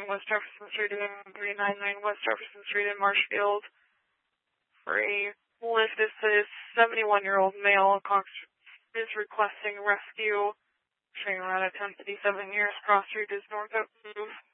West Jefferson Street and 399 West Jefferson Street in Marshfield for a lift. This is 71-year-old male. Cox is requesting rescue. Showing around at 1057 years. Cross Street is North Oak Move.